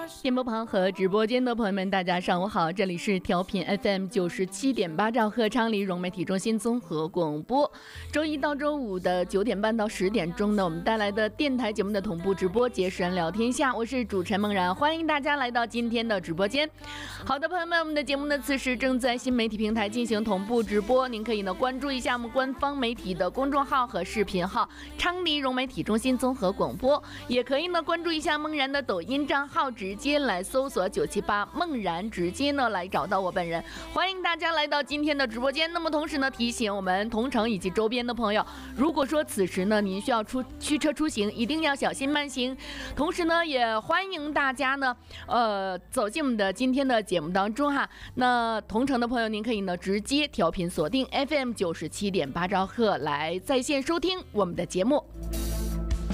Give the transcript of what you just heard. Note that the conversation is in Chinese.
电波旁和直播间的朋友们，大家上午好，这里是调频 FM 97.8兆赫昌黎融媒体中心综合广播。周一到周五的9点半到10点钟呢，我们带来的电台节目的同步直播，结识人聊天下，我是主持人梦然，欢迎大家来到今天的直播间。好的，朋友们，我们的节目呢此时正在新媒体平台进行同步直播，您可以呢关注一下我们官方媒体的公众号和视频号昌黎融媒体中心综合广播，也可以呢关注一下梦然的抖音账号，直接来搜索978梦然，直接呢来找到我本人。欢迎大家来到今天的直播间。那么同时呢提醒我们同城以及周边的朋友，如果说此时呢您需要驱车出行，一定要小心慢行。同时呢也欢迎大家呢走进我们的今天的节目当中哈。那同城的朋友，您可以呢直接调频锁定 FM 97.8兆赫来在线收听我们的节目。